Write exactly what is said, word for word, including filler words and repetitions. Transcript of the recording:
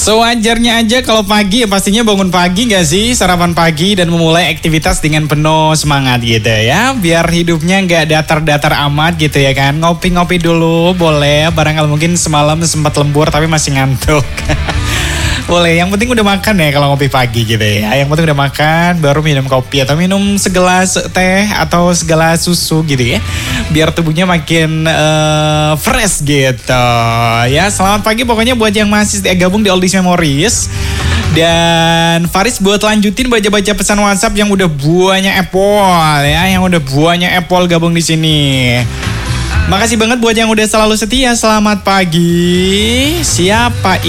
Sewajarnya aja kalau pagi ya pastinya bangun pagi gak sih? Sarapan pagi dan memulai aktivitas dengan penuh semangat gitu ya. Biar hidupnya gak datar-datar amat gitu ya kan. Ngopi-ngopi dulu boleh, barangkali mungkin semalam sempat lembur tapi masih ngantuk. Boleh, yang penting udah makan ya kalau ngopi pagi gitu ya. Yang penting udah makan baru minum kopi atau minum segelas teh atau segelas susu gitu ya. Biar tubuhnya makin uh, fresh gitu. Ya, selamat pagi pokoknya buat yang masih gabung di Oldies Memories. Dan Faris buat lanjutin baca-baca pesan WhatsApp yang udah buahnya Apple ya, yang udah buahnya Apple gabung di sini. Makasih banget buat yang udah selalu setia. Selamat pagi. Siapa